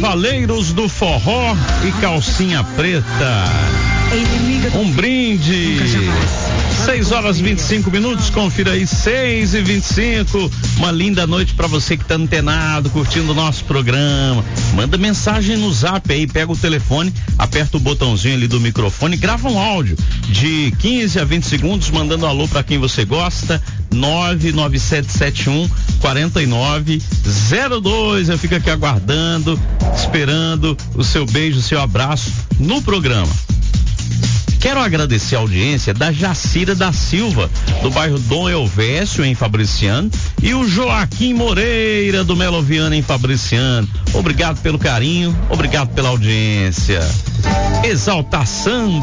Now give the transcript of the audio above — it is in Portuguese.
Cavaleiros do Forró e Calcinha Preta. Um brinde. 6h25, confira aí, 6h25. Uma linda noite pra você que tá antenado, curtindo o nosso programa. Manda mensagem no zap aí, pega o telefone, aperta o botãozinho ali do microfone, grava um áudio de 15 a 20 segundos, mandando alô pra quem você gosta. 99771-4902. Eu fico aqui aguardando, esperando o seu beijo, o seu abraço no programa. Quero agradecer a audiência da Jacira da Silva, do bairro Dom Elvésio, em Fabriciano, e o Joaquim Moreira, do Meloviana, em Fabriciano. Obrigado pelo carinho, obrigado pela audiência. Exaltação